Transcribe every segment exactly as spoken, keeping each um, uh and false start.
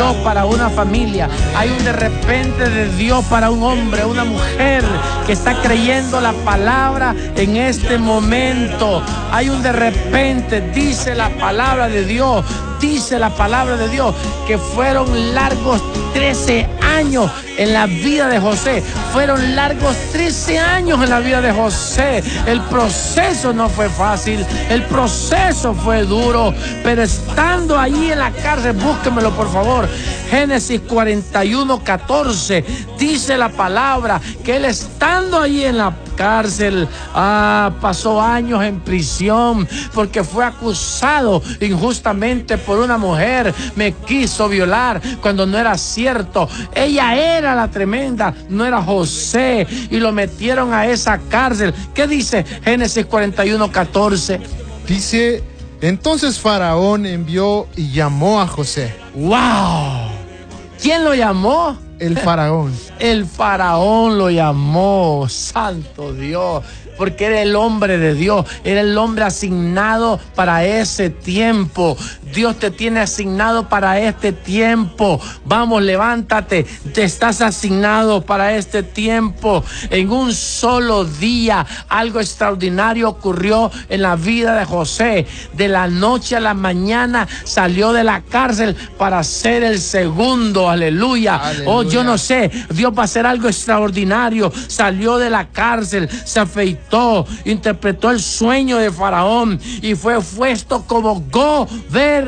Dios para una familia. Hay un de repente de Dios para un hombre, una mujer que está creyendo la palabra en este momento. Hay un de repente, dice la palabra de Dios, dice la palabra de Dios, que fueron largos trece años en la vida de José. Fueron largos trece años en la vida de José. El proceso no fue fácil, el proceso fue duro, pero estando ahí en la cárcel, búsquemelo por favor, Génesis cuarenta y uno, catorce, dice la palabra que él estando ahí en la cárcel, ah, pasó años en prisión porque fue acusado injustamente por una mujer. Me quiso violar cuando no era cierto. Ella era la tremenda, no era José, y lo metieron a esa cárcel. ¿Qué dice Génesis cuarenta y uno, catorce? Dice, entonces Faraón envió y llamó a José. ¡Wow! ¿Quién lo llamó? El faraón. El faraón lo llamó, santo Dios, porque era el hombre de Dios, era el hombre asignado para ese tiempo. Dios te tiene asignado para este tiempo. Vamos, levántate, te estás asignado para este tiempo. En un solo día, algo extraordinario ocurrió en la vida de José. De la noche a la mañana salió de la cárcel para ser el segundo. Aleluya. Aleluya. Oh, yo no sé, Dios va a hacer algo extraordinario. Salió de la cárcel, se afeitó, interpretó el sueño de Faraón y fue puesto como gobernador.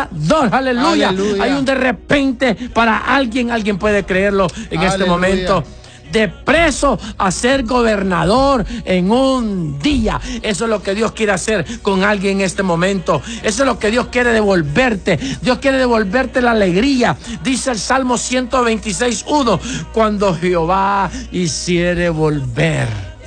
Aleluya. Aleluya. Hay un de repente para alguien, alguien puede creerlo en Aleluya. Este momento. De preso a ser gobernador en un día. Eso es lo que Dios quiere hacer con alguien en este momento. Eso es lo que Dios quiere devolverte. Dios quiere devolverte la alegría. Dice el Salmo ciento veintiséis, uno, cuando Jehová hiciere volver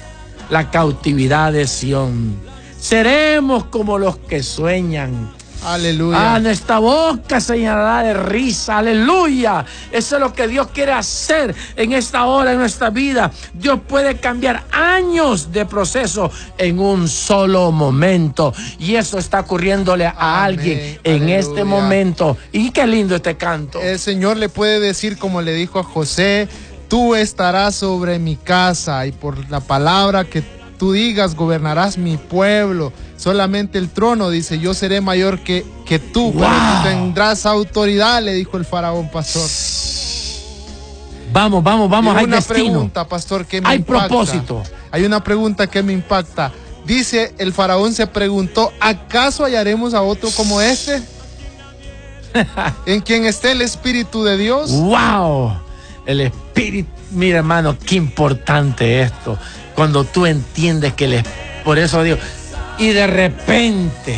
la cautividad de Sión, seremos como los que sueñan. Aleluya. Ah, nuestra boca se llenará de risa. Aleluya. Eso es lo que Dios quiere hacer en esta hora, en nuestra vida. Dios puede cambiar años de proceso en un solo momento. Y eso está ocurriéndole a Amén. Alguien en Aleluya. Este momento. Y qué lindo este canto. El Señor le puede decir, como le dijo a José, tú estarás sobre mi casa y por la palabra que tú digas gobernarás mi pueblo. Solamente el trono, dice, yo seré mayor que, que tú, wow. Pero tú tendrás autoridad, le dijo el faraón, pastor. Vamos, vamos, vamos, hay una destino. pregunta, pastor, que me hay impacta. propósito. Hay una pregunta que me impacta. Dice, el faraón se preguntó, ¿acaso hallaremos a otro como este? ¿En quien esté el Espíritu de Dios? ¡Wow! El Espíritu, mira hermano, qué importante esto. Cuando tú entiendes que el, por eso digo, y de repente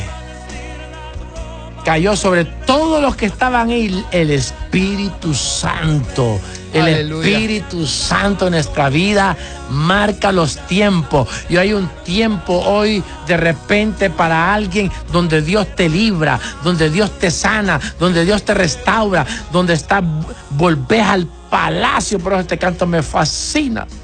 cayó sobre todos los que estaban ahí el Espíritu Santo. El Aleluya. Espíritu Santo en nuestra vida marca los tiempos. Y hay un tiempo hoy de repente para alguien donde Dios te libra, donde Dios te sana, donde Dios te restaura, donde está, volvés al palacio. Pero este canto me fascina.